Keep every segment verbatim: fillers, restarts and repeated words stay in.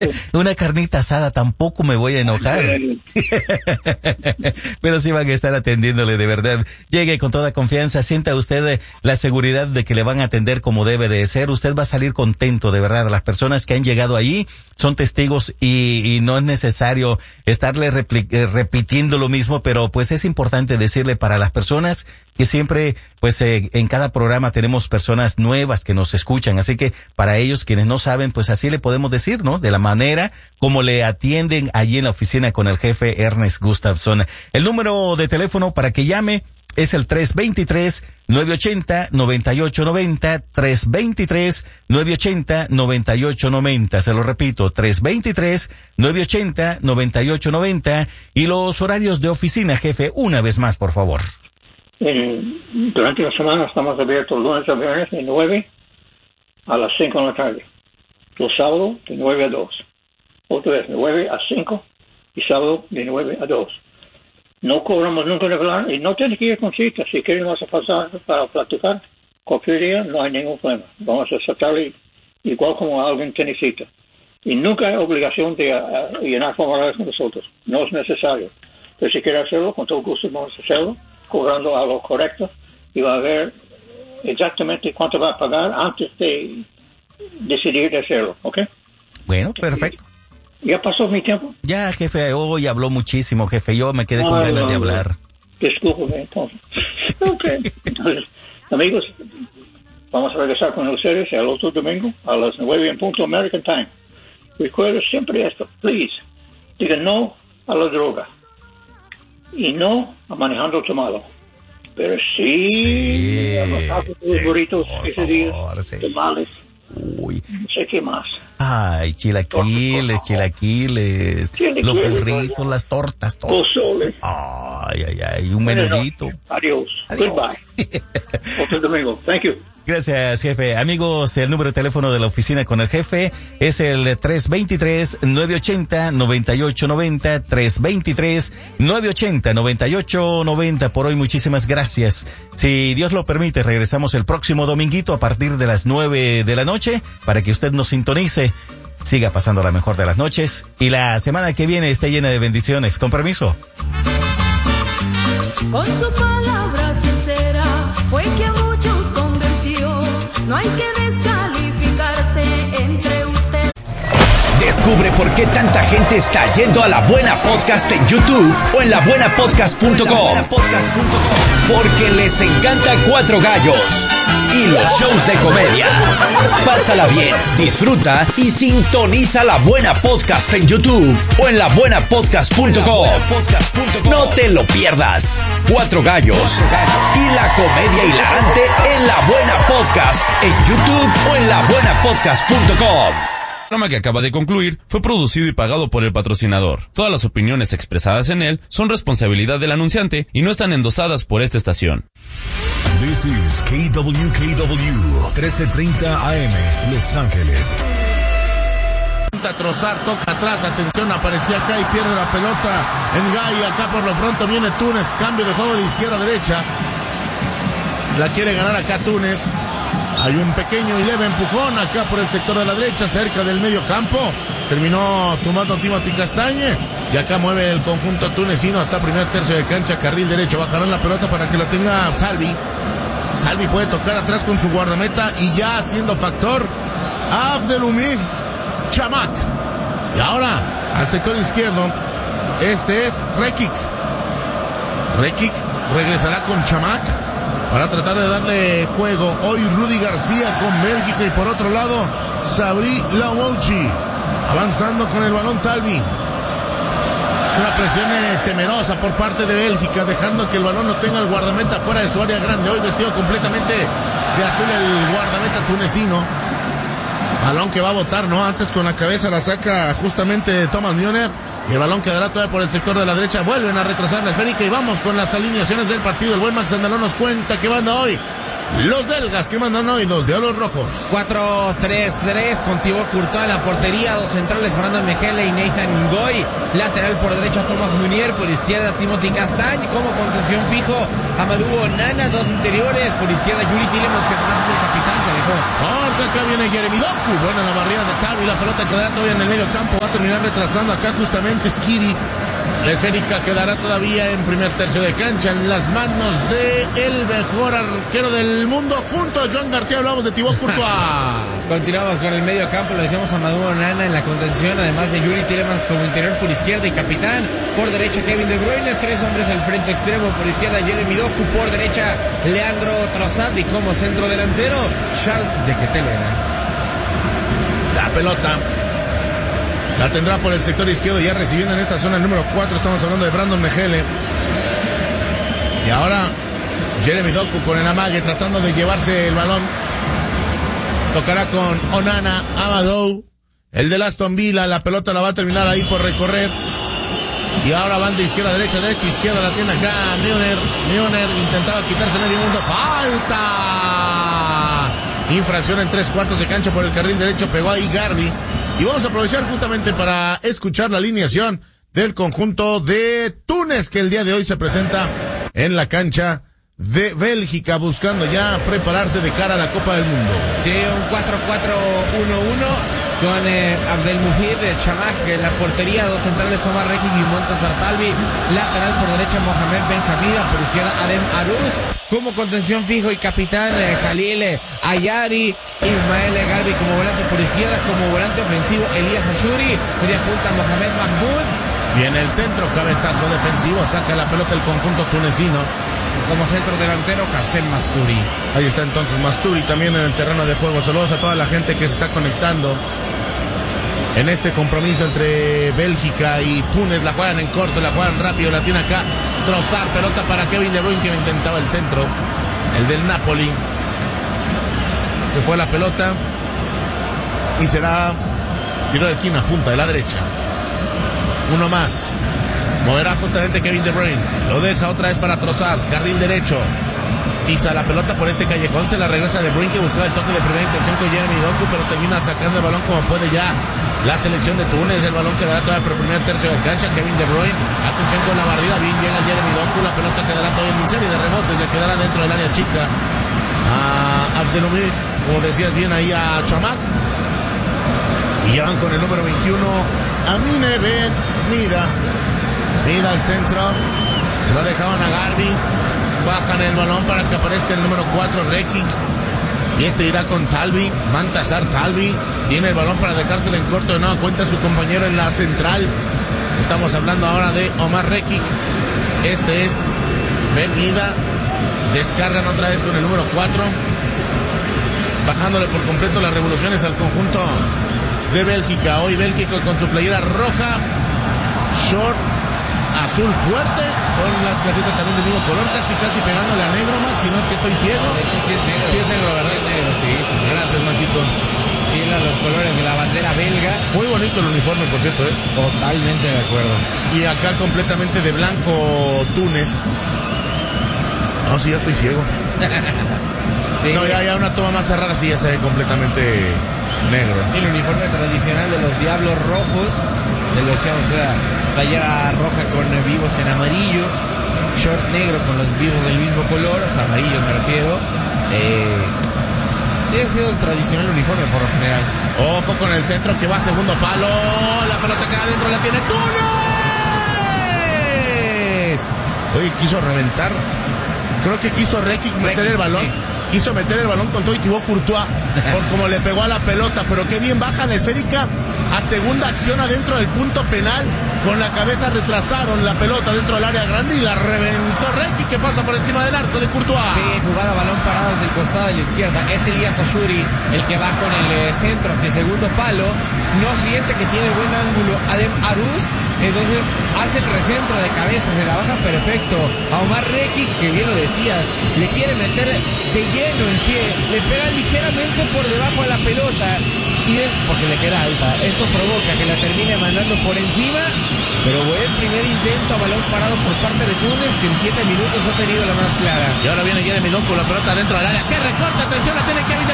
Una carnita asada tampoco me voy a enojar. Pero sí van a estar atendiéndole de verdad. Llegue con toda confianza, sienta usted la seguridad de que le van a atender como debe de ser. Usted va a salir contento, de verdad. Las personas que han llegado ahí son testigos y, y no es necesario estarle repli- eh, repitiendo lo mismo, pero pues es importante decirle para las personas que siempre, pues eh, en cada programa tenemos personas nuevas que nos escuchan, así que para ellos quienes no saben, pues así le podemos decir, ¿no? De la manera como le atienden allí en la oficina con el jefe Ernest Gustafson. El número de teléfono para que llame es el tres dos tres, nueve ocho cero, nueve ocho nueve cero, tres dos tres, nueve ocho cero, nueve ocho nueve cero. Se lo repito, tres dos tres, nueve ocho cero, nueve ocho nueve cero. Y los horarios de oficina, jefe, una vez más, por favor. Eh, durante la semana estamos abiertos lunes a viernes de nueve a las cinco de la tarde. Los sábados de nueve a dos. Otra vez, de nueve a cinco y sábado de nueve a dos. No cobramos nunca regular y no tienes que ir con cita. Si quieres vas a pasar para platicar cualquier día, no hay ningún problema. Vamos a aceptarle igual como alguien tiene cita. Y nunca hay obligación de uh, llenar formularios con nosotros. No es necesario. Pero si quieres hacerlo, con todo gusto vamos a hacerlo, cobrando algo correcto y va a ver exactamente cuánto va a pagar antes de decidir de hacerlo, ¿ok? Bueno, perfecto. ¿Ya pasó mi tiempo? Ya, jefe, hoy habló muchísimo, jefe. Yo me quedé con Ay, ganas no, de no. hablar. Discúlpeme, entonces. Ok. Entonces, amigos, vamos a regresar con ustedes el otro domingo a las nueve en punto American Time. Recuerden siempre esto, please. Digan no a la droga. Y no a manejando tomado. Pero sí, Sí, a los tacos, los burritos, por ese día, favor, sí. tamales, Uy. no sé qué más. Ay, chilaquiles, chilaquiles, Chilaquiles, los burritos, las tortas, todo. Pozole. Ay, ay, ay, un Buenas menudito. noches. Adiós. Adiós. Goodbye. Otro domingo. Thank you. Gracias, jefe. Amigos, el número de teléfono de la oficina con el jefe es el tres dos tres, nueve ocho cero, nueve ocho nueve cero, tres dos tres, nueve ocho cero, nueve ocho nueve cero. Por hoy, muchísimas gracias. Si Dios lo permite, regresamos el próximo dominguito a partir de las nueve de la noche para que usted nos sintonice. Siga pasando la mejor de las noches y la semana que viene esté llena de bendiciones. Con permiso. Con su palabra sincera fue que a muchos convenció. No hay que descalificarse entre ustedes. Descubre por qué tanta gente está yendo a La Buena Podcast en YouTube o en la buena podcast punto com. Porque les encanta Cuatro Gallos y los shows de comedia. Pásala bien, disfruta y sintoniza La Buena Podcast en YouTube o en la buena podcast punto com. No te lo pierdas. Cuatro Gallos y la comedia hilarante en La Buena Podcast en YouTube o en la buena podcast punto com. El programa que acaba de concluir fue producido y pagado por el patrocinador. Todas las opiniones expresadas en él son responsabilidad del anunciante y no están endosadas por esta estación. This is K W K W, trece treinta A M, Los Ángeles. Trozar, toca atrás, atención, aparecía acá y pierde la pelota en Gay. Acá por lo pronto viene Túnez, cambio de juego de izquierda a derecha. La quiere ganar acá Túnez. Hay un pequeño y leve empujón acá por el sector de la derecha, cerca del medio campo. Terminó tumbando Timothy Castañe. Y acá mueve el conjunto tunecino hasta primer tercio de cancha, carril derecho. Bajarán la pelota para que la tenga Talvi. Talvi puede tocar atrás con su guardameta y ya haciendo factor Abdelumid Chamak. Y ahora al sector izquierdo, este es Rekic. Rekic regresará con Chamak para tratar de darle juego. Hoy Rudy García con Bélgica y por otro lado Sabri Lawouchi avanzando con el balón Talvi. Es una presión eh, temerosa por parte de Bélgica, dejando que el balón no tenga el guardameta fuera de su área grande. Hoy vestido completamente de azul el guardameta tunecino. Balón que va a botar, ¿no? Antes con la cabeza la saca justamente Thomas Müller. Y el balón quedará todavía por el sector de la derecha. Vuelven a retrasar la esférica y vamos con las alineaciones del partido. El buen Max Andalón nos cuenta que banda hoy los belgas que mandan hoy, los Diablos Rojos. cuatro tres tres con Thibaut Courtois en la portería, dos centrales, Brandon Mejele y Nathan Ngoy. Lateral por derecha, Thomas Munier, por izquierda, Timothy Castagne. Como contención fijo, Amadou Onana, dos interiores, por izquierda, Yuri Tielemans, que además es el capitán, que dejó. Porque acá viene Jeremy Doku, buena la barrida de Tavi, la pelota quedará todavía en el medio campo, va a terminar retrasando acá justamente Skiri. La esférica quedará todavía en primer tercio de cancha en las manos de el mejor arquero del mundo. Junto a Joan García hablamos de Thibaut Courtois. Continuamos con el medio campo, lo decíamos, Amadou Onana en la contención, además de Yuri Tielemans como interior por izquierda y capitán. Por derecha Kevin De Bruyne, tres hombres al frente extremo, por izquierda Jeremy Doku, por derecha Leandro Trossard y como centro delantero Charles de Ketelaere. La pelota la tendrá por el sector izquierdo, ya recibiendo en esta zona el número cuatro, estamos hablando de Brandon Mejele. Y ahora Jeremy Doku con el amague tratando de llevarse el balón. Tocará con Onana, Amadou, el de Aston Villa, la pelota la va a terminar ahí por recorrer. Y ahora van de izquierda a derecha, derecha, izquierda, la tiene acá Neuner. Neuner intentaba quitarse medio mundo, ¡falta! Infracción en tres cuartos de cancha por el carril derecho, pegó ahí Garbi. Y vamos a aprovechar justamente para escuchar la alineación del conjunto de Túnez, que el día de hoy se presenta en la cancha de Bélgica, buscando ya prepararse de cara a la Copa del Mundo. Sí, un cuatro cuatro uno uno con eh, Abdelmujid de Chamak en la portería, dos centrales, Omar Rekic y Montazar Talbi, lateral por derecha Mohamed Benhamida, por izquierda Adem Aruz, como contención fijo y capitán eh, Jalil eh, Ayari, Ismael eh, Garbi como volante por izquierda, como volante ofensivo Elías Ashuri, media punta Mohamed Mahmoud. Viene el centro, cabezazo defensivo, saca la pelota el conjunto tunecino. Como centro delantero, Hassem Masturi. Ahí está entonces Masturi también en el terreno de juego. Saludos a toda la gente que se está conectando en este compromiso entre Bélgica y Túnez. La juegan en corto, la juegan rápido, la tiene acá Trossard, pelota para Kevin De Bruyne que intentaba el centro, el del Napoli. Se fue la pelota y será tiro de esquina, punta de la derecha. Uno más. Moverá justamente Kevin De Bruyne. Lo deja otra vez para Trossard. Carril derecho. Pisa la pelota por este callejón. Se la regresa De Bruyne, que buscaba el toque de primera intención con Jeremy Doku, pero termina sacando el balón como puede ya la selección de Túnez. El balón quedará todavía por el primer tercio de cancha. Kevin De Bruyne. Atención con la barrida. Bien llega Jeremy Doku. La pelota quedará todavía en serie de rebotes. Le quedará dentro del área chica a Abdelmujid, como decías bien ahí, a Chamak. Y ya van con el número veintiuno, Amine Ben Mida. Mida al centro, se la dejaban a Garbi, bajan el balón para que aparezca el número cuatro, Rekic, y este irá con Talbi, Montazar Talbi, tiene el balón para dejárselo en corto de nueva cuenta a su compañero en la central. Estamos hablando ahora de Omar Rekic, este es Ben Mida, descargan otra vez con el número cuatro, bajándole por completo las revoluciones al conjunto de Bélgica. Hoy Bélgica con su playera roja, short azul fuerte, con las casetas también del mismo color, casi casi pegándole a negro, Max, si no es que estoy ciego. De hecho sí es negro. Sí es negro, ¿verdad? Es negro, sí, sí, sí. Gracias, Maxito. Tiene los colores de la bandera belga. Muy bonito el uniforme, por cierto, ¿eh? Totalmente de acuerdo. Y acá completamente de blanco Túnez. No, sí, ya estoy ciego. Sí, no, ya, ya una toma más cerrada, sí, ya se ve completamente negro. El uniforme tradicional de los Diablos Rojos, de los, o sea, playera roja con vivos en amarillo, short negro con los vivos del mismo color, o sea, amarillo me refiero. Eh, sí ha sido el tradicional uniforme por lo general. Ojo con el centro que va a segundo palo, la pelota queda adentro, la tiene Túnez. Oye, quiso reventar, creo que quiso Rekic meter el balón. Sí. Quiso meter el balón con todo y Thibaut Courtois por como le pegó a la pelota, pero qué bien baja la esférica a segunda acción adentro del punto penal. Con la cabeza retrasaron la pelota dentro del área grande y la reventó Rekic, que pasa por encima del arco de Courtois. Sí, jugada balón parado desde el costado de la izquierda. Es Elías Ashuri el que va con el eh, centro hacia el segundo palo. No siente que tiene buen ángulo Adem Aruz, Entonces hace el recentro de cabeza, se la baja perfecto a Omar Rekic, que bien lo decías, le quiere meter de lleno el pie, le pega ligeramente por debajo a la pelota y es porque le queda alta. Esto provoca que la termine mandando por encima, pero buen primer intento a balón parado por parte de Túnez, que en siete minutos ha tenido la más clara. Y ahora viene Jeremy Doku, la pelota dentro del área. ¡Qué recorte! Atención, la tiene Kevin De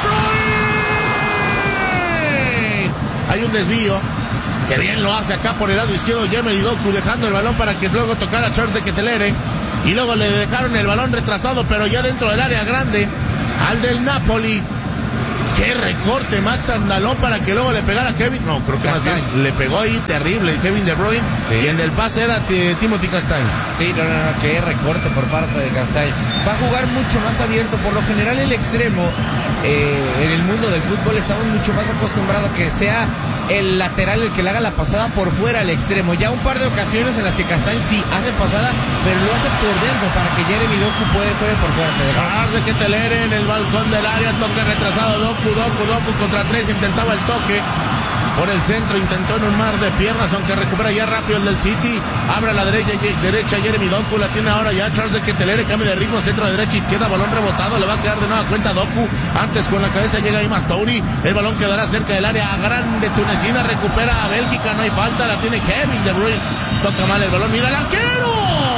Bruyne. Hay un desvío. Que bien lo hace acá por el lado izquierdo Jeremy Doku, dejando el balón para que luego tocara a Charles de Ketelere. Y luego le dejaron el balón retrasado, pero ya dentro del área grande, al del Napoli. Qué recorte Max Andalón para que luego le pegara a Kevin. No, creo que Castañ. Más bien le pegó ahí terrible Kevin De Bruyne. Sí. Y el del pase era t- Timothy Castañ. Sí, no, no, no, qué recorte por parte de Castañ. Va a jugar mucho más abierto. Por lo general el extremo, eh, en el mundo del fútbol estamos mucho más acostumbrados a que sea el lateral el que le haga la pasada por fuera al extremo. Ya un par de ocasiones en las que Castañ sí hace pasada, pero lo hace por dentro para que Jeremy Doku puede, puede por fuera. Charles de Ketelere en el balcón del área, toque retrasado, Doku, Doku, Doku contra tres, intentaba el toque por el centro, intentó en un mar de piernas, aunque recupera ya rápido el del City, abre a la derecha, derecha Jeremy Doku, la tiene ahora ya Charles de Ketelere, cambio de ritmo, centro de derecha, izquierda, balón rebotado, le va a quedar de nueva cuenta Doku, antes con la cabeza llega ahí Mastouri, el balón quedará cerca del área grande tunecina, recupera a Bélgica, no hay falta, la tiene Kevin De Bruyne, toca mal el balón, mira el arquero.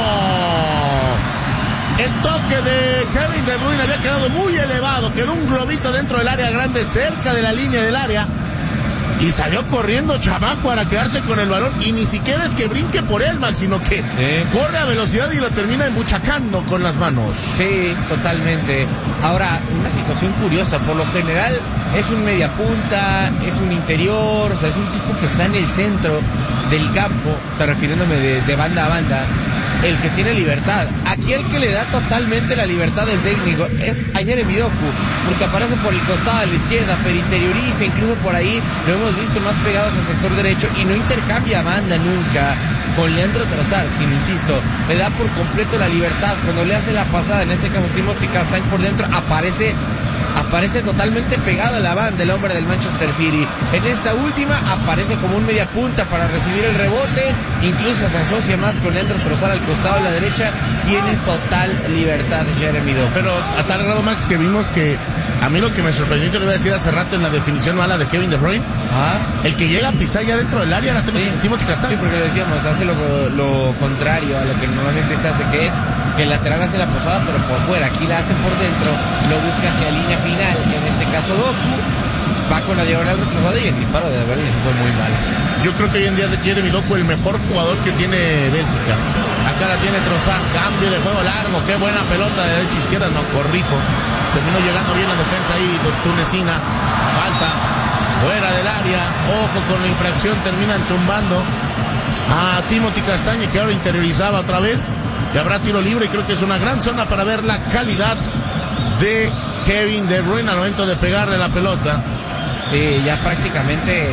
El toque de Kevin De Bruyne había quedado muy elevado, quedó un globito dentro del área grande, cerca de la línea del área. Y salió corriendo Chamac para quedarse con el balón. Y ni siquiera es que brinque por él, man, sino que sí. corre a velocidad y lo termina embuchacando con las manos. Sí, totalmente. Ahora, una situación curiosa. Por lo general es un mediapunta, es un interior, o sea, es un tipo que está en el centro del campo, o sea, refiriéndome de, de banda a banda, el que tiene libertad. Aquí el que le da totalmente la libertad del técnico es a Jeremy Doku, porque aparece por el costado de la izquierda, pero interioriza, incluso por ahí lo hemos visto más pegados al sector derecho y no intercambia banda nunca con Leandro Trossard, sino insisto, le da por completo la libertad. Cuando le hace la pasada, en este caso Timothy Castañ por dentro, aparece aparece totalmente pegado a la banda el hombre del Manchester City. En esta última aparece como un media punta para recibir el rebote, incluso se asocia más con Leandro Trossard al costado de la derecha, tiene total libertad Jeremy Doku. Pero a tal grado, Max, que vimos que a mí lo que me sorprendió, te lo iba a decir hace rato en la definición mala de Kevin De Bruyne, ¿Ah? el que llega a pisar ya dentro del área era sí. Timothy Castañ. Sí, porque lo decíamos, hace lo, lo contrario a lo que normalmente se hace, que es que el lateral hace la posada pero por fuera, aquí la hace por dentro, lo busca hacia línea final, en este caso Doku, va con la diagonal retrasada y el disparo de Berlín fue muy mal. Yo creo que hoy en día Jeremy Doku el mejor jugador que tiene Bélgica. Acá la tiene Trossard, cambio de juego largo, qué buena pelota de derecha izquierda, no, corrijo. Terminó llegando bien la defensa ahí, tunecina, falta, fuera del área, ojo con la infracción, terminan tumbando a Timothy Castañ, que ahora interiorizaba otra vez, y habrá tiro libre, y creo que es una gran zona para ver la calidad de Kevin De Bruyne al momento de pegarle la pelota. Sí, ya prácticamente...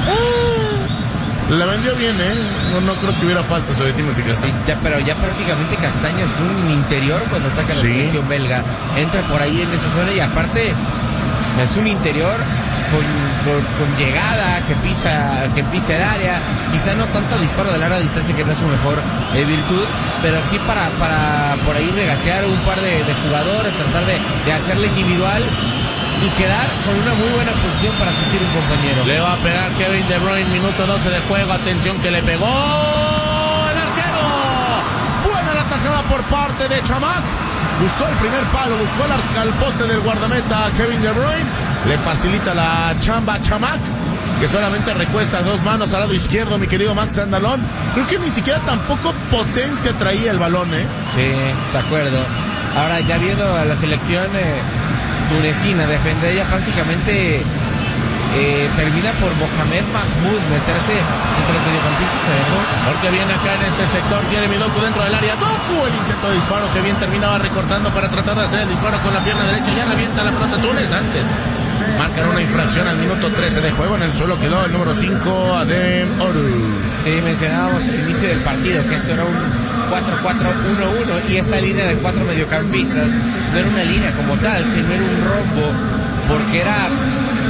La vendió bien, ¿eh? No, no creo que hubiera falta sobre Timothy Castañ. Ya, pero ya prácticamente Castañ es un interior cuando ataca la sí. selección belga. Entra por ahí en esa zona y aparte, o sea, es un interior con, con, con llegada, que pisa, que pisa el área. Quizá no tanto disparo de larga distancia, que no es su mejor eh, virtud, pero sí para, para por ahí regatear un par de, de jugadores, tratar de, de hacerla individual y quedar con una muy buena posición para asistir a un compañero. Le va a pegar Kevin De Bruyne, minuto doce de juego, atención que le pegó el arquero. Buena la tajada por parte de Chamac. Buscó el primer palo, buscó el al poste del guardameta Kevin De Bruyne. Le facilita la chamba a Chamac, que solamente recuesta dos manos al lado izquierdo, mi querido Max Andalón. Creo que ni siquiera tampoco potencia traía el balón, ¿eh? Sí, de acuerdo. Ahora ya viendo a la selección... Eh... tunecina, defender ella prácticamente eh, termina por Mohamed Mahmoud meterse entre los mediocampistas, ¿no? Porque viene acá en este sector Jeremy Doku dentro del área. Doku, el intento de disparo que bien terminaba recortando para tratar de hacer el disparo con la pierna derecha. Ya revienta la pelota Túnez antes. Marcan una infracción al minuto trece de juego. En el suelo quedó el número cinco, Adem Oruz. Sí, mencionábamos al inicio del partido que esto era un cuatro cuatro uno uno y esa línea de cuatro mediocampistas no era una línea como tal, sino era un rombo, porque era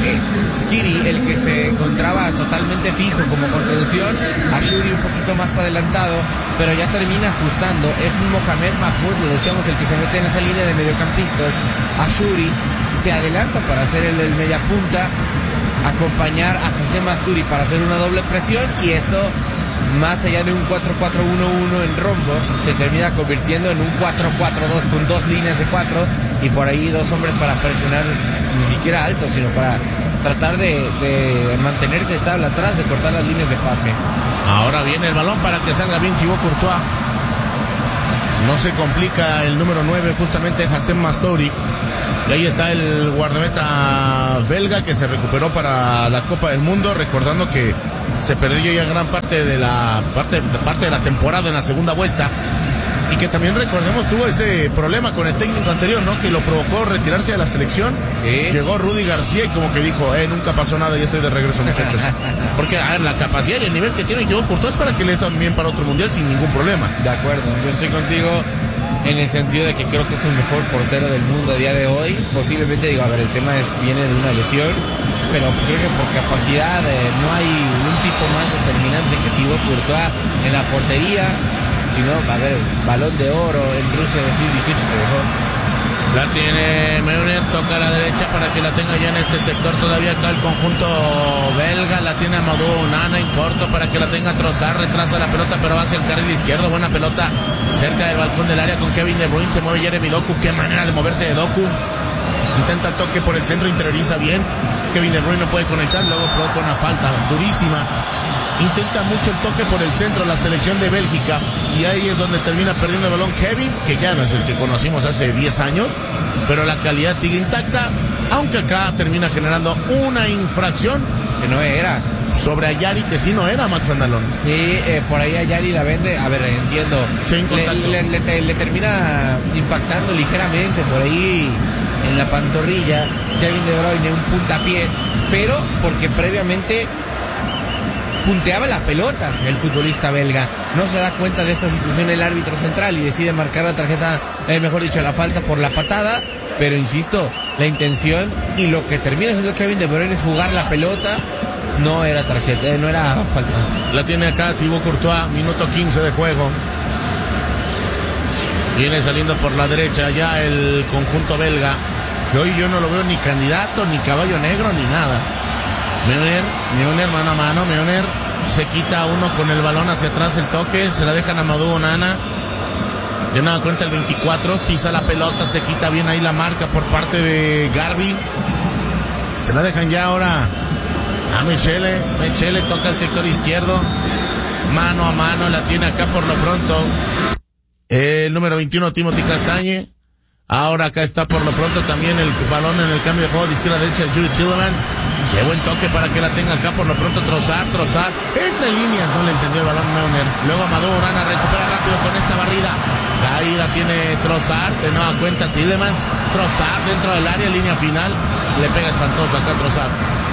eh, Skiri el que se encontraba totalmente fijo como contención, Ashuri un poquito más adelantado, pero ya termina ajustando. Es un Mohamed Mahmoud, lo decíamos, el que se mete en esa línea de mediocampistas. Ashuri se adelanta para hacer el, el media punta, acompañar a Hassem Asturi para hacer una doble presión, y esto, más allá de un cuatro cuatro uno uno en rombo, se termina convirtiendo en un cuatro cuatro dos con dos líneas de cuatro y por ahí dos hombres para presionar, ni siquiera alto, sino para tratar de, de mantenerte estable atrás, de cortar las líneas de pase. Ahora viene el balón para que salga bien Thibaut Courtois. No se complica el número nueve, justamente Hassem Mastori. Y ahí está el guardameta belga que se recuperó para la Copa del Mundo, recordando que se perdió ya gran parte de la parte, parte de la temporada en la segunda vuelta, y que también, recordemos, tuvo ese problema con el técnico anterior, ¿no? Que lo provocó retirarse de la selección. ¿Eh? Llegó Rudy García y como que dijo, eh, nunca pasó nada, ya estoy de regreso, muchachos. Porque, a ver, la capacidad y el nivel que tiene Thibaut Courtois es para que le también para otro mundial sin ningún problema. De acuerdo, yo estoy contigo en el sentido de que creo que es el mejor portero del mundo a día de hoy. Posiblemente, digo, a ver, el tema es viene de una lesión, pero creo que por capacidad eh, no hay un tipo más determinante que Thibaut Courtois en la portería. Y no, a ver, balón de oro en Rusia dos mil dieciocho que dejó. La tiene Meunier, toca a la derecha para que la tenga ya en este sector todavía acá el conjunto belga. La tiene Amadou Onana en corto para que la tenga Trossard, retrasa la pelota pero va hacia el carril izquierdo. Buena pelota cerca del balcón del área con Kevin De Bruyne, se mueve Jeremy Doku, qué manera de moverse de Doku. Intenta el toque por el centro, interioriza bien. Kevin De Bruyne no puede conectar, luego provoca una falta durísima. Intenta mucho el toque por el centro la selección de Bélgica, y ahí es donde termina perdiendo el balón Kevin, que ya no es el que conocimos hace diez años, pero la calidad sigue intacta, aunque acá termina generando una infracción que no era sobre Ayari, que sí no era, Max Andalón. Y eh, por ahí Ayari la vende, a ver, entiendo, le, le, le, le, le termina impactando ligeramente por ahí en la pantorrilla Kevin De Bruyne, un puntapié, pero porque previamente punteaba la pelota el futbolista belga. No se da cuenta de esta situación el árbitro central y decide marcar la tarjeta, eh, mejor dicho, la falta por la patada, pero insisto, la intención y lo que termina siendo Kevin De Bruyne es jugar la pelota, no era tarjeta, eh, no era falta. La tiene acá Thibaut Courtois, minuto quince de juego. Viene saliendo por la derecha ya el conjunto belga, que hoy yo no lo veo ni candidato, ni caballo negro, ni nada. Meunier, Meunier mano a mano, Meunier se quita uno con el balón hacia atrás, el toque, se la dejan a Amadou Onana. De nada cuenta el veinticuatro, pisa la pelota, se quita bien ahí la marca por parte de Garbi. Se la dejan ya ahora a Michele, Michele toca el sector izquierdo, mano a mano, la tiene acá por lo pronto el número veintiuno, Timothy Castagne. Ahora acá está por lo pronto también el balón en el cambio de juego de izquierda a derecha, Jude Tielemans. Qué buen toque para que la tenga acá por lo pronto Trossard, Trossard, entre líneas, no le entendió el balón Meunier. Luego Amadou Onana recupera rápido con esta barrida. Ahí la tiene Trossard, de nueva cuenta Tielemans, Trossard dentro del área, línea final. Le pega espantoso acá Trossard.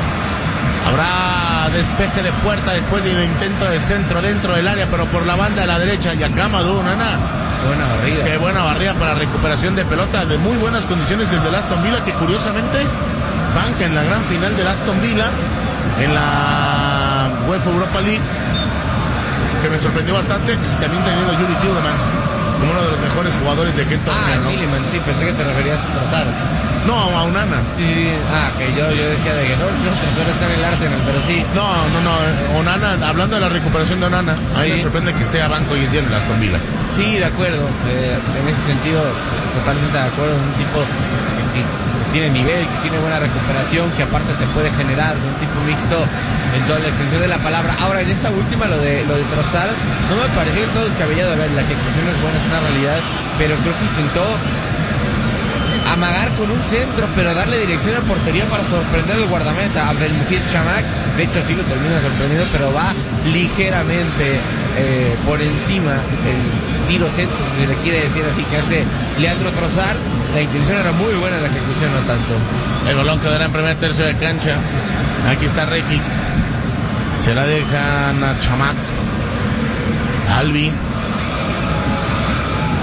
Habrá despeje de puerta después del intento de centro dentro del área, pero por la banda de la derecha. Y acá Amadou Onana. Buena barrida. Qué buena barrida para recuperación de pelota, de muy buenas condiciones desde el Aston Villa, que curiosamente banca en la gran final del Aston Villa en la UEFA Europa League, que me sorprendió bastante, y también teniendo a Yuri Tielemans como uno de los mejores jugadores de aquel torneo. Ah, ¿no? Tielemans, sí, pensé que te referías a Trossard. No, a Onana. Sí, ah, que yo, yo decía de que no, no, Trossard está en el Arsenal, pero sí. No, no, no, Onana, hablando de la recuperación de Onana, ahí sí me sorprende que esté a banco hoy en día en el Aston Villa. Sí, de acuerdo, eh, en ese sentido, totalmente de acuerdo, es un tipo que, que pues, tiene nivel, que tiene buena recuperación, que aparte te puede generar, es un tipo mixto en toda la extensión de la palabra. Ahora, en esta última, lo de lo de Trossard, no me pareció del todo descabellado. A ver, la ejecución es buena, es una realidad, pero creo que intentó amagar con un centro, pero darle dirección a portería para sorprender al guardameta Abdelmujid Chamakh. De hecho, sí lo termina sorprendiendo, pero va ligeramente eh, por encima el tiro centro, si se le quiere decir así, que hace Leandro Trossard. La intención era muy buena, la ejecución no tanto. El balón quedará en primer tercio de cancha. Aquí está Rekic. Se la dejan a Chamakh. Albi.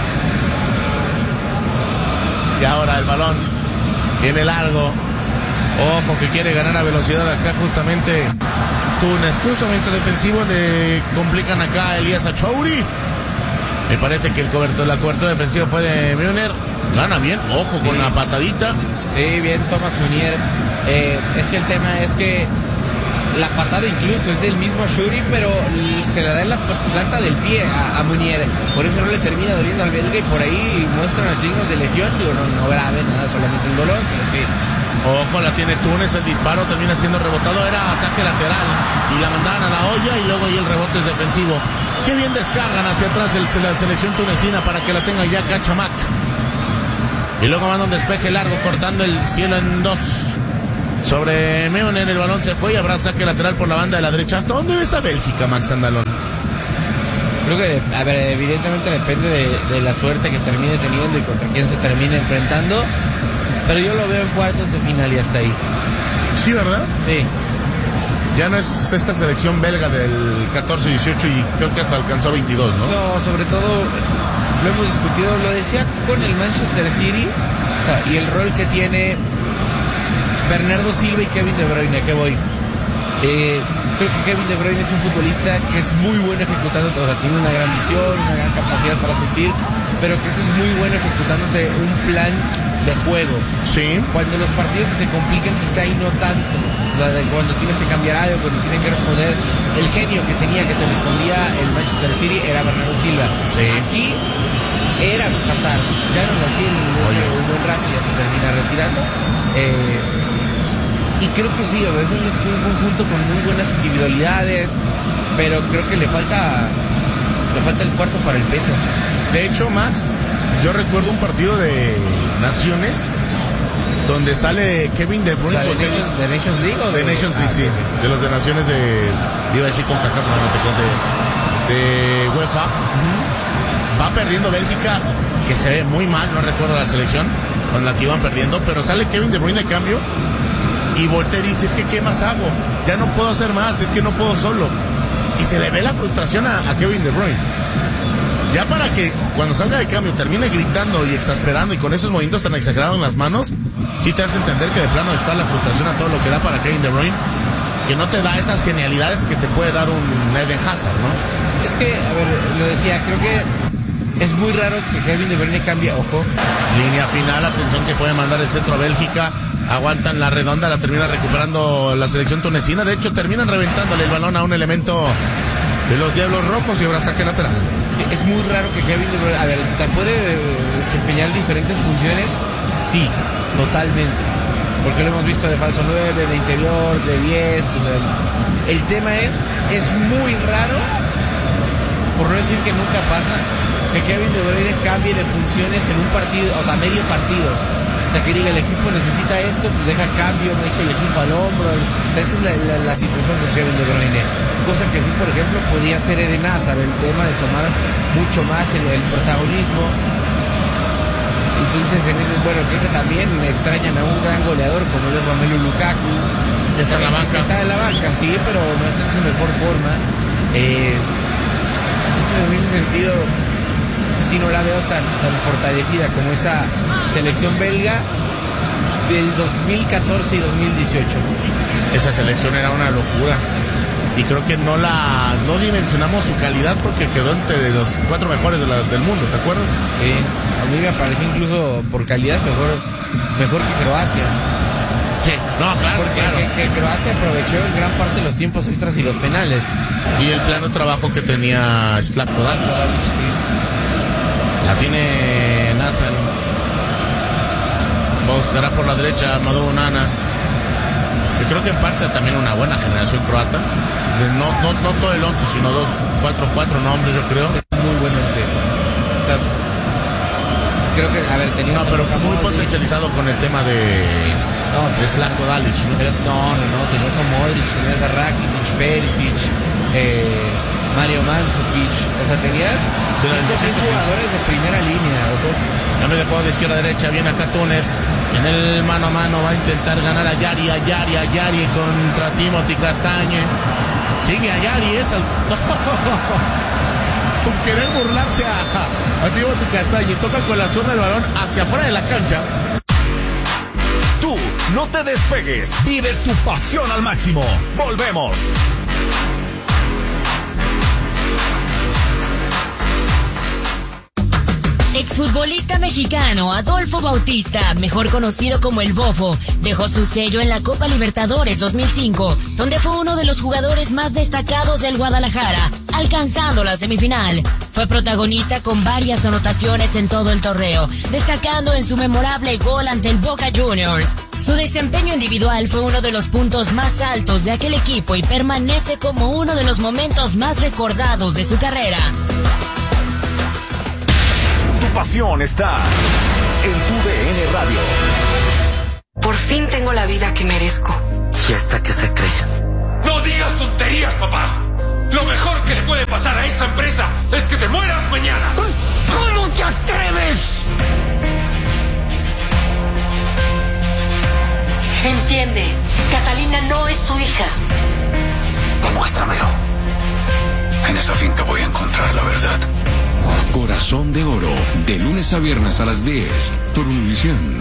Y ahora el balón viene largo. Ojo que quiere ganar a velocidad acá justamente Túnez. Cruzamiento defensivo, le complican acá a Elías Achouri. Me parece que el cobertor, la cobertura defensiva fue de Müller. Gana bien, ojo con sí. la patadita. Sí, bien, Thomas Munier. Eh, es que el tema es que la patada incluso es del mismo Achouri, pero se la da en la planta del pie a, a Munier. Por eso no le termina doliendo al belga y por ahí muestran los signos de lesión. Digo, no, no grave, nada, solamente el dolor, pero sí. Ojo, la tiene Túnez, el disparo termina siendo rebotado, era saque lateral y la mandaban a la olla y luego ahí el rebote es defensivo. Qué bien descargan hacia atrás el, la selección tunecina para que la tenga ya Cachamak. Y luego manda un despeje largo cortando el cielo en dos. Sobre Müller, el balón se fue y habrá saque lateral por la banda de la derecha. ¿Hasta dónde ves a Bélgica, Max Andalón? Creo que, a ver, evidentemente depende de, de la suerte que termine teniendo y contra quién se termine enfrentando. Pero yo lo veo en cuartos de final y hasta ahí. Sí, ¿verdad? Sí. Ya no es esta selección belga del catorce dieciocho y creo que hasta alcanzó veintidós, ¿no? No, sobre todo lo hemos discutido, lo decía con el Manchester City, o sea, y el rol que tiene Bernardo Silva y Kevin De Bruyne, ¿a qué voy? Eh, creo que Kevin De Bruyne es un futbolista que es muy bueno ejecutando, o sea, tiene una gran visión, una gran capacidad para asistir, pero creo que es muy bueno ejecutándote un plan de juego. Sí. Cuando los partidos se te complican quizá y no tanto, o sea, de cuando tienes que cambiar algo, cuando tienen que responder, el genio que tenía que te respondía el Manchester City era Bernardo Silva. Sí. Aquí era Hazard, ya no lo tiene desde un buen rato, ya se termina retirando. Eh, y creo que sí, o sea, es un, un conjunto con muy buenas individualidades, pero creo que le falta le falta el cuarto para el peso. De hecho, Max, yo recuerdo un partido de Naciones donde sale Kevin De Bruyne. O sea, ¿de, Nations, ¿De Nations League o de, de Nations League? Ah, sí, sí, de los de Naciones de, iba a decir con Kaká, pero no te creas, de, de UEFA. Uh-huh. Va perdiendo Bélgica, que se ve muy mal, no recuerdo la selección con la que iban perdiendo, pero sale Kevin De Bruyne de cambio y voltea y dice, es que ¿qué más hago? Ya no puedo hacer más, es que no puedo solo. Y se le ve la frustración a, a Kevin De Bruyne. Ya para que cuando salga de cambio termine gritando y exasperando y con esos movimientos tan exagerados en las manos, sí te hace entender que de plano está la frustración a todo lo que da para Kevin De Bruyne, que no te da esas genialidades que te puede dar un Eden Hazard, ¿no? Es que, a ver, lo decía, creo que es muy raro que Kevin De Bruyne cambie, ojo. Línea final, atención que puede mandar el centro a Bélgica, aguantan la redonda, la termina recuperando la selección tunecina, de hecho terminan reventándole el balón a un elemento de los Diablos Rojos y habrá saque lateral. Es muy raro que Kevin De Bruyne, a ver, ¿te puede desempeñar diferentes funciones? Sí, totalmente. Porque lo hemos visto de falso nueve, de interior, de diez. O sea, el tema es, es muy raro, por no decir que nunca pasa, que Kevin De Bruyne cambie de funciones en un partido, o sea, medio partido. O sea, que diga, el equipo necesita esto, pues deja cambio, me echo el equipo al hombro. Esa es la, la, la situación con Kevin De Bruyne. Cosa que sí, por ejemplo, podía hacer Eden Hazard, el tema de tomar mucho más el, el protagonismo. Entonces, en ese, bueno, creo que también extrañan a un gran goleador como es Romelu Lukaku. Está en la banca. Está en la banca, sí, pero no está en su mejor forma. Eh, en ese sentido, sí no la veo tan, tan fortalecida como esa selección belga del dos mil catorce y dos mil dieciocho. Esa selección era una locura. Y creo que no la no dimensionamos su calidad porque quedó entre los cuatro mejores de la, del mundo, ¿te acuerdas? Sí, a mí me parece incluso por calidad mejor mejor que Croacia. Sí, no, claro, porque claro. Que, que Croacia aprovechó en gran parte los tiempos extras y los penales. Y el plano de trabajo que tenía Zlatko Dalic. La tiene Nathan. Buscará por la derecha Madou Onana. Yo creo que en parte también una buena generación croata. De no, no, no todo el once, sino dos, cuatro, cuatro nombres, yo creo. Muy bueno once. O sea, creo que, a ver, tenía... No, pero muy potencializado con el tema de... No, de Zlatko Dalic, ¿no? Pero, no, no, no, tenías a Modric, tenías a Rakitic, Perisic, eh, Mario Mandzukic. O sea, tenías cinco o seis jugadores de primera línea, ojo. Ya me dejó de izquierda a derecha, viene acá Túnez. En el mano a mano va a intentar ganar a Yari, a Yari, a Yari contra Timothy Castagne. Sigue a Yari, es al... Por querer burlarse a, a Timothy Castagne. Toca con la zurda el balón hacia afuera de la cancha. Tú No te despegues, vive tu pasión al máximo. Volvemos. Exfutbolista mexicano Adolfo Bautista, mejor conocido como el Bofo, dejó su sello en la Copa Libertadores dos mil cinco, donde fue uno de los jugadores más destacados del Guadalajara, alcanzando la semifinal. Fue protagonista con varias anotaciones en todo el torneo, destacando en su memorable gol ante el Boca Juniors. Su desempeño individual fue uno de los puntos más altos de aquel equipo y permanece como uno de los momentos más recordados de su carrera. Tu pasión está en tu D N Radio. Por fin tengo la vida que merezco. ¿Y hasta que se cree? No digas tonterías, papá. Lo mejor que le puede pasar a esta empresa es que te mueras mañana. ¿Cómo te atreves? Entiende, Catalina no es tu hija. Demuéstramelo. En esa finca voy a encontrar la verdad. Corazón de Oro, de lunes a viernes a las diez, por Univisión.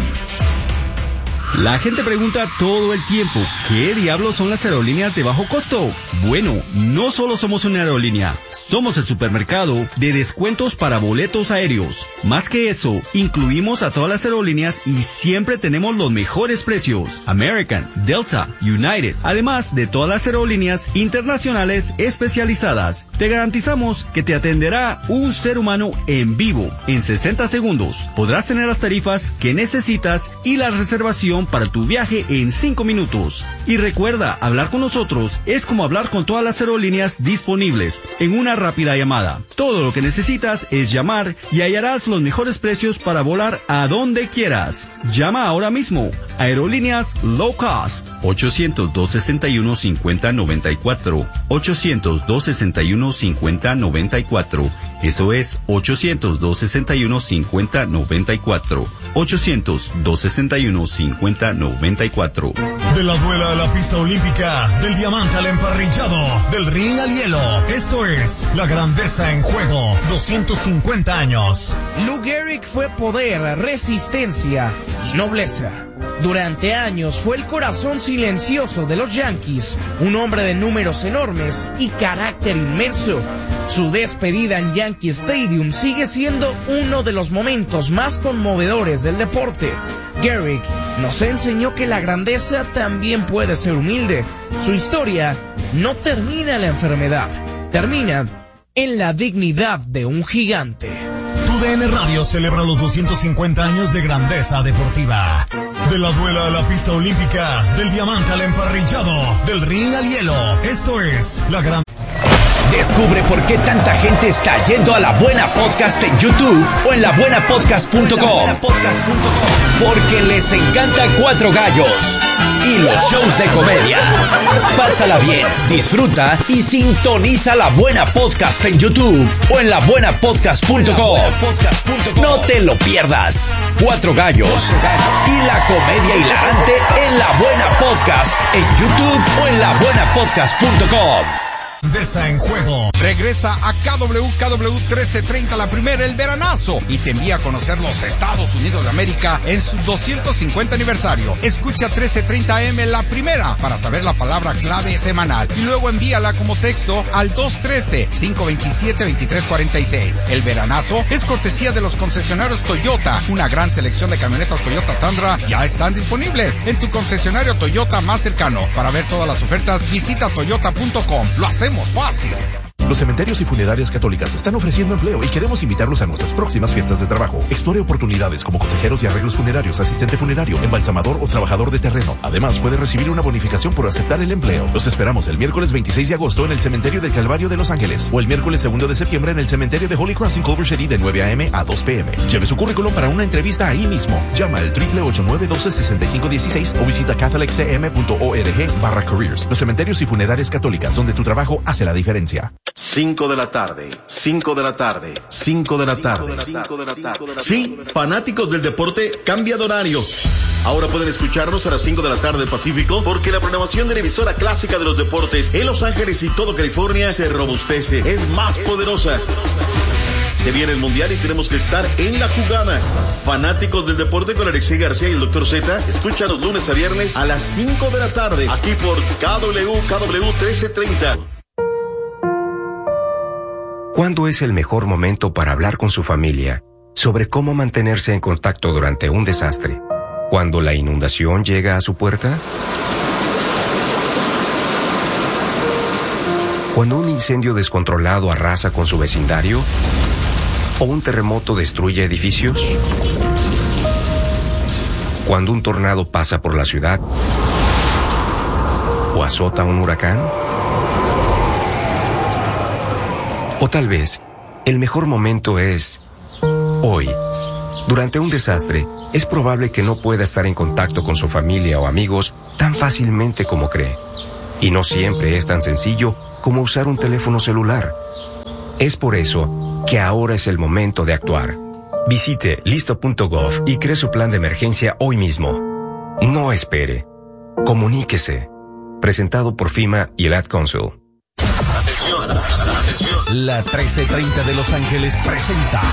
La gente pregunta todo el tiempo, ¿qué diablos son las aerolíneas de bajo costo? Bueno, no solo somos una aerolínea, somos el supermercado de descuentos para boletos aéreos. Más que eso, incluimos a todas las aerolíneas y siempre tenemos los mejores precios. American, Delta, United, además de todas las aerolíneas internacionales especializadas. Te garantizamos que te atenderá un ser humano en vivo en sesenta segundos. Podrás tener las tarifas que necesitas y la reservación para tu viaje en cinco minutos. Y recuerda, hablar con nosotros es como hablar con todas las aerolíneas disponibles en una rápida llamada. Todo lo que necesitas es llamar y hallarás los mejores precios para volar a donde quieras. Llama ahora mismo. Aerolíneas Low Cost. ochocientos, dos sesenta y uno, cincuenta noventa y cuatro. ochocientos, dos sesenta y uno, cincuenta noventa y cuatro. Eso es ochocientos, dos sesenta y uno, cincuenta noventa y cuatro. ochocientos, dos sesenta y uno, cincuenta noventa y cuatro. De la duela a la pista olímpica, del diamante al emparrillado, del ring al hielo. Esto es La Grandeza en Juego, doscientos cincuenta años. Lou Gehrig fue poder, resistencia y nobleza. Durante años fue el corazón silencioso de los Yankees, un hombre de números enormes y carácter inmenso. Su despedida en Yankee Stadium sigue siendo uno de los momentos más conmovedores del deporte. Gehrig nos enseñó que la grandeza también puede ser humilde. Su historia no termina en la enfermedad, termina en la dignidad de un gigante. Tu D N Radio celebra los doscientos cincuenta años de grandeza deportiva. De la duela a la pista olímpica, del diamante al emparrillado, del ring al hielo. Esto es La Gran... Descubre por qué tanta gente está yendo a La Buena Podcast en YouTube o en la buena podcast punto com. Porque les encanta Cuatro Gallos y los shows de comedia. Pásala bien, disfruta y sintoniza La Buena Podcast en YouTube o en la buena podcast punto com. No te lo pierdas. Cuatro Gallos y la comedia hilarante en La Buena Podcast en YouTube o en la buena podcast punto com. Grandeza en Juego. Regresa a K W K W trece treinta, la primera, el veranazo, y te envía a conocer los Estados Unidos de América en su doscientos cincuenta aniversario. Escucha trece treinta A M la primera para saber la palabra clave semanal y luego envíala como texto al dos uno tres, cinco dos siete, dos tres cuatro seis. El veranazo es cortesía de los concesionarios Toyota. Una gran selección de camionetas Toyota Tundra ya están disponibles en tu concesionario Toyota más cercano. Para ver todas las ofertas, visita toyota punto com. Lo hacemos fácil. Los cementerios y funerarias católicas están ofreciendo empleo y queremos invitarlos a nuestras próximas fiestas de trabajo. Explore oportunidades como consejeros y arreglos funerarios, asistente funerario, embalsamador o trabajador de terreno. Además, puede recibir una bonificación por aceptar el empleo. Los esperamos el miércoles veintiséis de agosto en el Cementerio del Calvario de Los Ángeles o el miércoles segundo de septiembre en el Cementerio de Holy Cross en Culver City de nueve a m a dos p m Lleve su currículum para una entrevista ahí mismo. Llama al triple ocho nueve uno dos, seis cinco uno seis o visita catholic c m punto org barra careers. Los cementerios y funerarias católicas, donde tu trabajo hace la diferencia. cinco de la tarde, cinco de la tarde, cinco de la tarde. Sí, fanáticos del deporte, cambia de horario. Ahora pueden escucharnos a las cinco de la tarde Pacífico, porque la programación de la emisora clásica de los deportes en Los Ángeles y todo California se robustece, es más poderosa. Se viene el Mundial y tenemos que estar en la jugada. Fanáticos del deporte con Alexei García y el doctor Z, escucha los lunes a viernes a las cinco de la tarde, aquí por K W, K W trece treinta. ¿Cuándo es el mejor momento para hablar con su familia sobre cómo mantenerse en contacto durante un desastre? ¿Cuando la inundación llega a su puerta? ¿Cuando un incendio descontrolado arrasa con su vecindario? ¿O un terremoto destruye edificios? ¿Cuando un tornado pasa por la ciudad? ¿O azota un huracán? O tal vez, el mejor momento es hoy. Durante un desastre, es probable que no pueda estar en contacto con su familia o amigos tan fácilmente como cree. Y no siempre es tan sencillo como usar un teléfono celular. Es por eso que ahora es el momento de actuar. Visite listo punto gov y cree su plan de emergencia hoy mismo. No espere. Comuníquese. Presentado por FEMA y el Ad Council. La trece treinta de Los Ángeles presenta